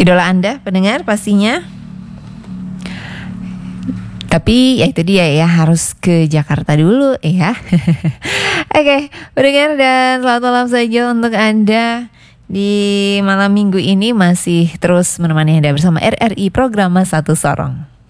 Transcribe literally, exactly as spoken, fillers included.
Idola Anda pendengar pastinya. Tapi ya itu dia ya, harus ke Jakarta dulu ya. Oke, pendengar, dan selamat malam saja untuk Anda. Di malam minggu ini masih terus menemani Anda bersama R R I Program Satu Sorong.